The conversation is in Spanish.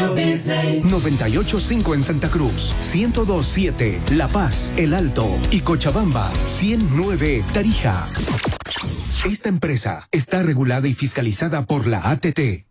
Walt Disney. 98.5 en Santa Cruz, 102.7 La Paz, El Alto y Cochabamba, 109 Tarija. Esta empresa está regulada y fiscalizada por la ATT.